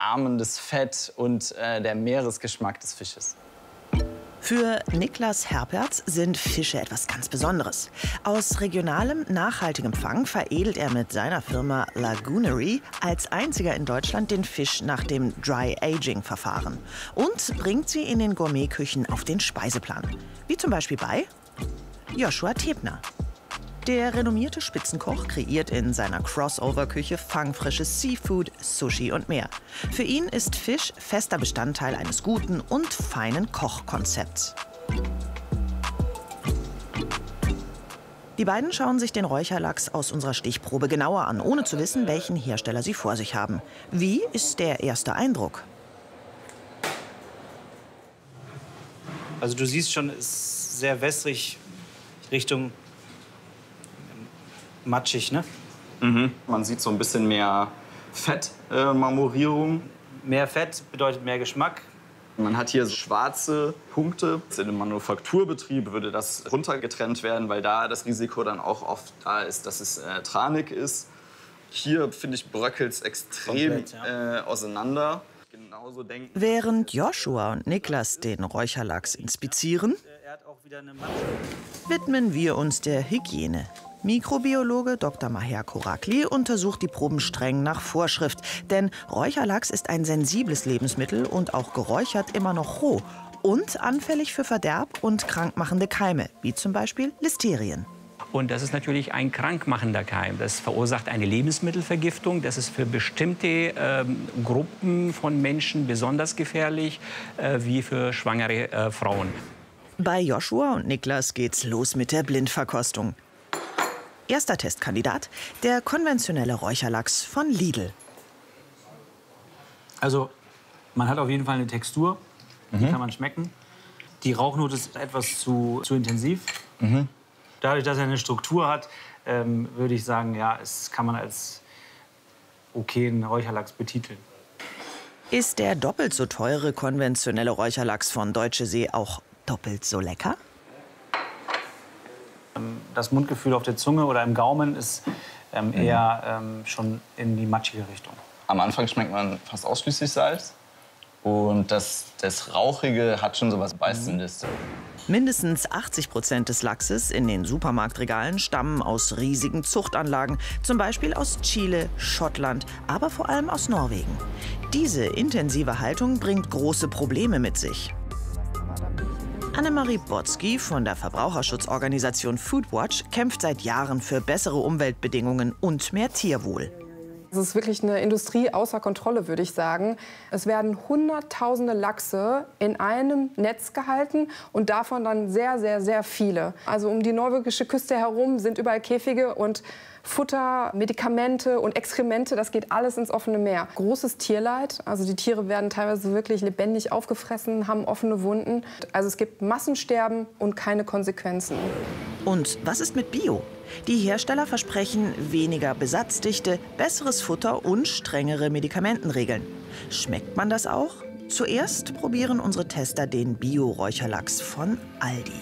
nachahmendes Fett und der Meeresgeschmack des Fisches. Für Niklas Herpertz sind Fische etwas ganz Besonderes. Aus regionalem, nachhaltigem Fang veredelt er mit seiner Firma Lagoonery als einziger in Deutschland den Fisch nach dem Dry-Aging-Verfahren und bringt sie in den Gourmetküchen auf den Speiseplan. Wie zum Beispiel bei Joshua Tebner. Der renommierte Spitzenkoch kreiert in seiner Crossover-Küche fangfrisches Seafood, Sushi und mehr. Für ihn ist Fisch fester Bestandteil eines guten und feinen Kochkonzepts. Die beiden schauen sich den Räucherlachs aus unserer Stichprobe genauer an, ohne zu wissen, welchen Hersteller sie vor sich haben. Wie ist der erste Eindruck? Also du siehst schon, es ist sehr wässrig Richtung matschig, ne? Mhm. Man sieht so ein bisschen mehr Fettmarmorierung. Mehr Fett bedeutet mehr Geschmack. Man hat hier schwarze Punkte. In einem Manufakturbetrieb würde das runtergetrennt werden, weil da das Risiko dann auch oft da ist, dass es tranig ist. Hier, finde ich, bröckelt es extrem komplett, ja. Auseinander. Genauso denken. Während Joshua und Niklas den Räucherlachs inspizieren, widmen wir uns der Hygiene. Mikrobiologe Dr. Maher Korakli untersucht die Proben streng nach Vorschrift. Denn Räucherlachs ist ein sensibles Lebensmittel und auch geräuchert immer noch roh. Und anfällig für Verderb und krankmachende Keime, wie zum Beispiel Listerien. Und das ist natürlich ein krankmachender Keim. Das verursacht eine Lebensmittelvergiftung. Das ist für bestimmte Gruppen von Menschen besonders gefährlich, wie für schwangere Frauen. Bei Joshua und Niklas geht's los mit der Blindverkostung. Erster Testkandidat, der konventionelle Räucherlachs von Lidl. Also man hat auf jeden Fall eine Textur, die kann man schmecken. Die Rauchnote ist etwas zu intensiv. Dadurch, dass er eine Struktur hat, würde ich sagen, ja, es kann man als okayen Räucherlachs betiteln. Ist der doppelt so teure konventionelle Räucherlachs von Deutsche See auch doppelt so lecker? Das Mundgefühl auf der Zunge oder im Gaumen ist eher schon in die matschige Richtung. Am Anfang schmeckt man fast ausschließlich Salz. Und das Rauchige hat schon so was Beißendes. Mindestens 80% des Lachses in den Supermarktregalen stammen aus riesigen Zuchtanlagen. Zum Beispiel aus Chile, Schottland, aber vor allem aus Norwegen. Diese intensive Haltung bringt große Probleme mit sich. Annemarie Botzky von der Verbraucherschutzorganisation Foodwatch kämpft seit Jahren für bessere Umweltbedingungen und mehr Tierwohl. Es ist wirklich eine Industrie außer Kontrolle, würde ich sagen. Es werden hunderttausende Lachse in einem Netz gehalten und davon dann sehr, sehr, sehr viele. Also um die norwegische Küste herum sind überall Käfige und Futter, Medikamente und Exkremente, das geht alles ins offene Meer. Großes Tierleid, also die Tiere werden teilweise wirklich lebendig aufgefressen, haben offene Wunden. Also es gibt Massensterben und keine Konsequenzen. Und was ist mit Bio? Die Hersteller versprechen weniger Besatzdichte, besseres Futter und strengere Medikamentenregeln. Schmeckt man das auch? Zuerst probieren unsere Tester den Bio-Räucherlachs von Aldi.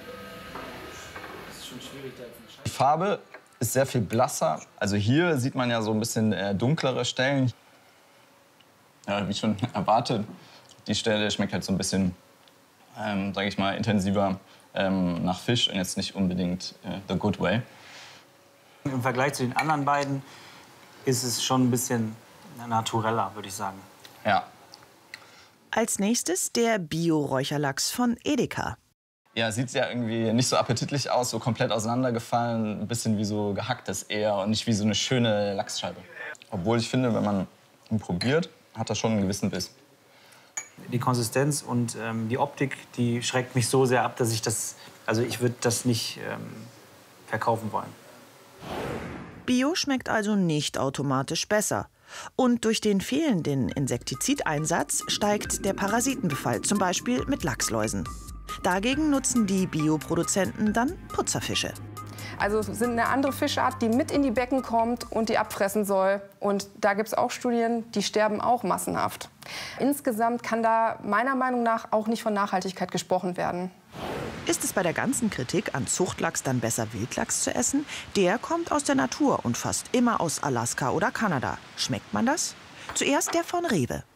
Die Farbe ist sehr viel blasser. Also hier sieht man ja so ein bisschen dunklere Stellen. Ja, wie schon erwartet, die Stelle schmeckt halt so ein bisschen, sage ich mal, intensiver nach Fisch und jetzt nicht unbedingt the good way. Im Vergleich zu den anderen beiden ist es schon ein bisschen natureller, würde ich sagen. Ja. Als nächstes der Bio-Räucherlachs von Edeka. Ja, sieht ja irgendwie nicht so appetitlich aus, so komplett auseinandergefallen, ein bisschen wie so gehacktes eher und nicht wie so eine schöne Lachsscheibe. Obwohl ich finde, wenn man ihn probiert, hat er schon einen gewissen Biss. Die Konsistenz und die Optik, die schreckt mich so sehr ab, dass ich würde das nicht verkaufen wollen. Bio schmeckt also nicht automatisch besser. Und durch den fehlenden Insektizideinsatz steigt der Parasitenbefall, zum Beispiel mit Lachsläusen. Dagegen nutzen die Bioproduzenten dann Putzerfische. Also sind eine andere Fischart, die mit in die Becken kommt und die abfressen soll. Und da gibt es auch Studien, die sterben auch massenhaft. Insgesamt kann da meiner Meinung nach auch nicht von Nachhaltigkeit gesprochen werden. Ist es bei der ganzen Kritik an Zuchtlachs dann besser, Wildlachs zu essen? Der kommt aus der Natur und fast immer aus Alaska oder Kanada. Schmeckt man das? Zuerst der von Rewe.